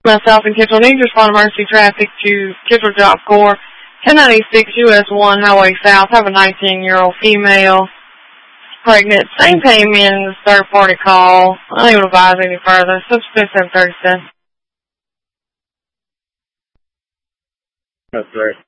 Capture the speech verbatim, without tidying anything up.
Myself and Kitchell need to respond to emergency traffic to Kitchell Job Corps, ten ninety-six U S one Highway South. I have a nineteen-year-old female, pregnant. Same came in as a third-party call. I don't even advise any further. Substitute seven thirty-seven. That's right.